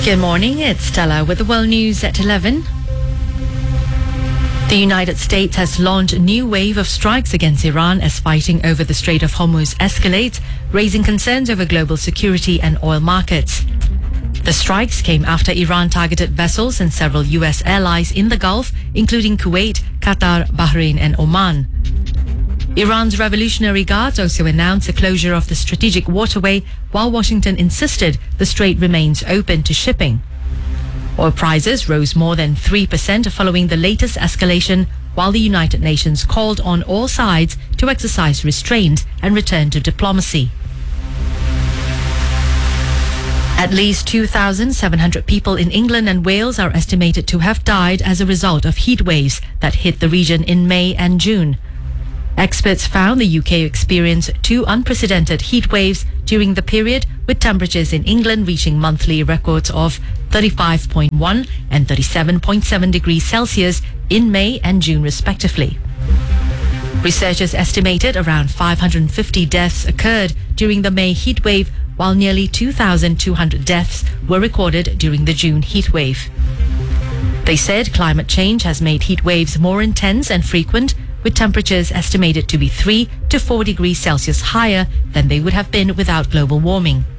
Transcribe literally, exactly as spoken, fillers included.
Good morning, it's Stella with the World News at eleven. The United States has launched a new wave of strikes against Iran as fighting over the Strait of Hormuz escalates, raising concerns over global security and oil markets. The strikes came after Iran targeted vessels and several U S allies in the Gulf, including Kuwait, Qatar, Bahrain and Oman. Iran's Revolutionary Guards also announced the closure of the strategic waterway, while Washington insisted the strait remains open to shipping. Oil prices rose more than three percent following the latest escalation, while the United Nations called on all sides to exercise restraint and return to diplomacy. At least two thousand seven hundred people in England and Wales are estimated to have died as a result of heat waves that hit the region in May and June. Experts found the U K experienced two unprecedented heat waves during the period, with temperatures in England reaching monthly records of thirty-five point one and thirty-seven point seven degrees Celsius in May and June respectively. Researchers estimated around five hundred fifty deaths occurred during the May heat wave, while nearly two thousand two hundred deaths were recorded during the June heat wave. They said climate change has made heat waves more intense and frequent, with temperatures estimated to be three to four degrees Celsius higher than they would have been without global warming.